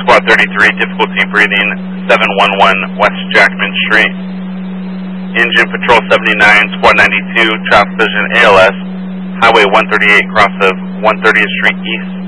Squad 33, difficulty breathing, 711 West Jackman Street. Engine Patrol 79, Squad 92, Traffic Vision ALS, Highway 138, cross of 130th Street East.